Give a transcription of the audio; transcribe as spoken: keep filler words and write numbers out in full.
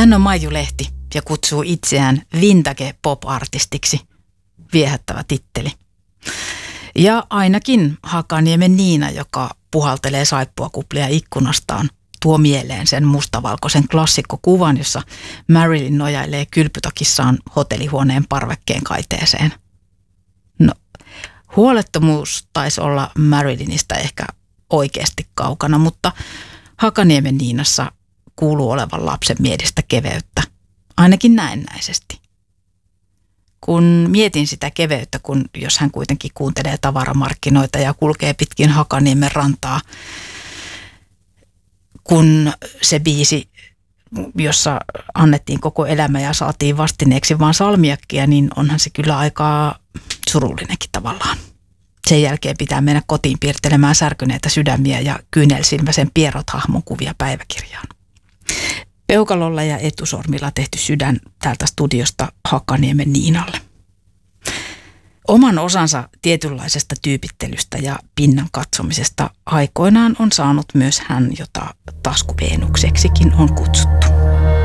Hän on Maiju Lehti ja kutsuu itseään vintage pop-artistiksi. Viehättävä titteli. Ja ainakin Hakaniemen Niina, joka puhaltelee saippuakuplia ikkunastaan, tuo mieleen sen mustavalkoisen klassikkokuvan, jossa Marilyn nojailee kylpytakissaan hotellihuoneen parvekkeen kaiteeseen. No, huolettomuus taisi olla Marilynistä ehkä oikeasti kaukana, mutta Hakaniemen Niinassa kuuluu olevan lapsen mielestä keveyttä, ainakin näennäisesti. Kun mietin sitä keveyttä, kun jos hän kuitenkin kuuntelee tavaramarkkinoita ja kulkee pitkin Hakaniemen rantaa, kun se biisi, jossa annettiin koko elämä ja saatiin vastineeksi vaan salmiakkia, niin onhan se kyllä aika surullinenkin tavallaan. Sen jälkeen pitää mennä kotiin piirtelemään särkyneitä sydämiä ja kyynelsilmäisen Pierrot-hahmon kuvia päiväkirjaan. Peukalolla ja etusormilla tehty sydän täältä studiosta Hakaniemen Niinalle. Oman osansa tietynlaisesta tyypittelystä ja pinnan katsomisesta aikoinaan on saanut myös hän, jota taskuvenukseksikin on kutsuttu.